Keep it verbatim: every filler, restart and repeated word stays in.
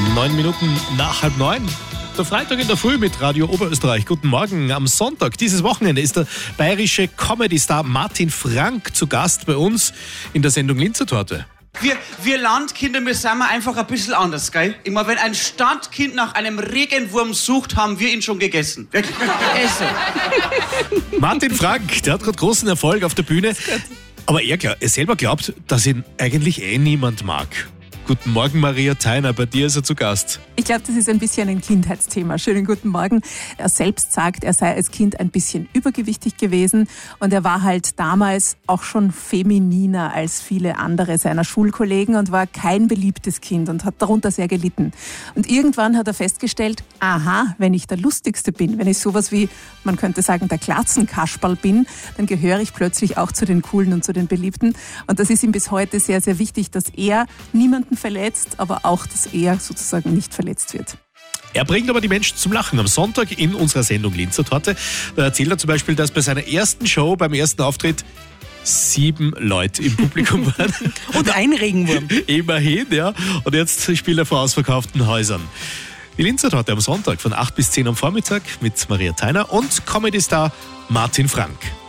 Neun Minuten nach halb neun. Der Freitag in der Früh mit Radio Oberösterreich. Guten Morgen. Am Sonntag, dieses Wochenende, ist der bayerische Comedy-Star Martin Frank zu Gast bei uns in der Sendung Linzertorte. Wir, wir Landkinder, wir sind einfach ein bisschen anders, gell? Immer wenn ein Stadtkind nach einem Regenwurm sucht, haben wir ihn schon gegessen. Wirklich. Essen. Martin Frank, der hat gerade großen Erfolg auf der Bühne. Aber er, er selber glaubt, dass ihn eigentlich eh niemand mag. Guten Morgen, Maria Theiner, bei dir ist er zu Gast. Ich glaube, das ist ein bisschen ein Kindheitsthema. Schönen guten Morgen. Er selbst sagt, er sei als Kind ein bisschen übergewichtig gewesen und er war halt damals auch schon femininer als viele andere seiner Schulkollegen und war kein beliebtes Kind und hat darunter sehr gelitten. Und irgendwann hat er festgestellt, aha, wenn ich der Lustigste bin, wenn ich sowas wie, man könnte sagen, der Glatzenkasperl bin, dann gehöre ich plötzlich auch zu den Coolen und zu den Beliebten. Und das ist ihm bis heute sehr, sehr wichtig, dass er niemanden verletzt, aber auch, dass er sozusagen nicht verletzt wird. Er bringt aber die Menschen zum Lachen. Am Sonntag in unserer Sendung Linzertorte, da erzählt er zum Beispiel, dass bei seiner ersten Show, beim ersten Auftritt, sieben Leute im Publikum waren. Und ein Regenwurm. Immerhin, ja. Und jetzt spielt er vor ausverkauften Häusern. Die Linzertorte am Sonntag von acht bis zehn am Vormittag mit Maria Theiner und Comedy-Star Martin Frank.